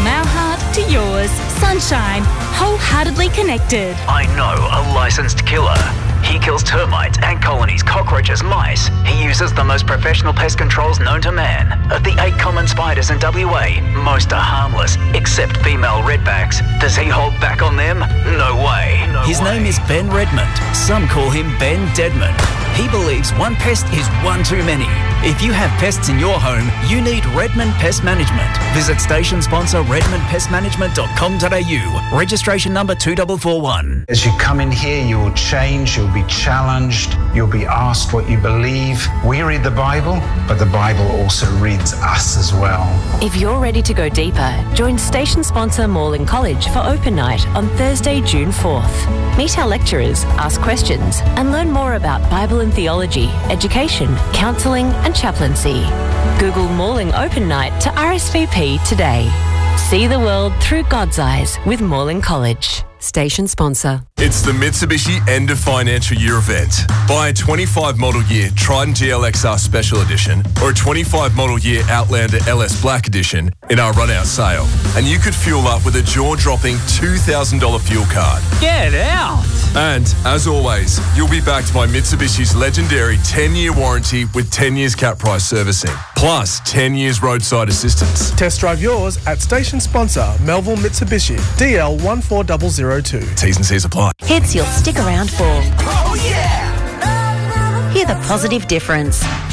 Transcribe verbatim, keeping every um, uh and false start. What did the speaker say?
From our heart to yours, Sunshine, wholeheartedly connected. I know a licensed killer. He kills termites, ant colonies, cockroaches, mice. He uses the most professional pest controls known to man. Of the eight common spiders in W A, most are harmless, except female redbacks. Does he hold back on them? No way. No His way. name is Ben Redmond. Some call him Ben Deadman. He believes one pest is one too many. If you have pests in your home, you need Redmond Pest Management. Visit station sponsor redmond pest management dot com dot a u. Registration number two four four one. As you come in here, you will change, you'll be challenged, you'll be asked what you believe. We read the Bible, but the Bible also reads us as well. If you're ready to go deeper, join station sponsor Morling College for Open Night on Thursday, June fourth. Meet our lecturers, ask questions, and learn more about Bible and theology, education, counselling, and chaplaincy. Google Morling Open Night to R S V P today. See the world through God's eyes with Morling College. Station sponsor. It's the Mitsubishi End of Financial Year event. Buy a twenty-five model year Triton G L X R Special Edition or a twenty-five model year Outlander L S Black Edition in our run-out sale, and you could fuel up with a jaw-dropping two thousand dollars fuel card. Get out! And, as always, you'll be backed by Mitsubishi's legendary ten-year warranty with ten years cap price servicing, plus ten years roadside assistance. Test drive yours at station sponsor Melville Mitsubishi, D L one four zero zero two. T's and C's apply. Hits you'll stick around for. Oh, yeah! Hear the positive difference.